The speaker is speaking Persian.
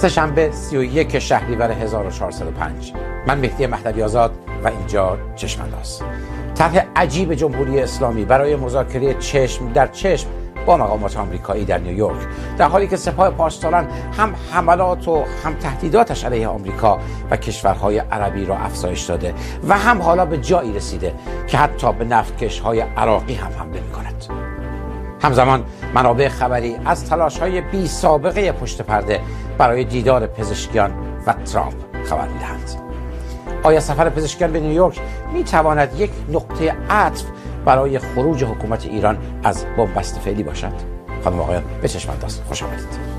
سه‌شنبه 31 شهریور 1405. من مهدی مهدوی آزاد و اینجا چشم‌انداز. طرح عجیب جمهوری اسلامی برای مذاکره چشم در چشم با مقامات آمریکایی در نیویورک، در حالی که سپاه پاسداران هم حملات و هم تهدیداتش علیه آمریکا و کشورهای عربی را افزایش داده و هم حالا به جایی رسیده که حتی به نفتکش‌های عراقی هم حمله می‌کند. همزمان منابع خبری از تلاش‌های بی سابقه پشت پرده برای دیدار پزشکیان و ترامپ خبر می‌دهند. آیا سفر پزشکیان به نیویورک می‌تواند یک نقطه عطف برای خروج حکومت ایران از بنبست فعلی باشد؟ خانم و آقایان، به چشم انداز خوش آمدید.